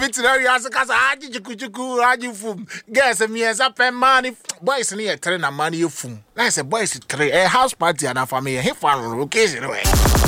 meeting area as aji chukuchuku aji fum. Guess me as a pen money boys near train and money you fum. Like say boys 3 a house party and a family he found occasion way.